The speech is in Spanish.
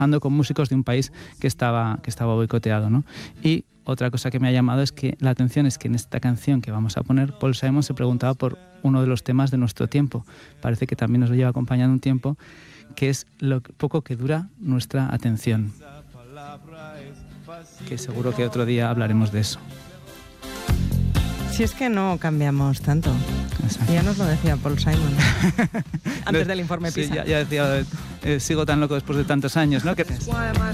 trabajando con músicos de un país que estaba boicoteado, ¿no? Y otra cosa que me ha llamado la atención es que en esta canción que vamos a poner, Paul Simon se preguntaba por uno de los temas de nuestro tiempo. Parece que también nos lo lleva acompañando un tiempo, que es lo poco que dura nuestra atención. Que seguro que otro día hablaremos de eso. Si es que no cambiamos tanto. Exacto. Ya nos lo decía Paul Simon antes del informe PISA. Sí, ya decía, sigo tan loco después de tantos años, ¿no?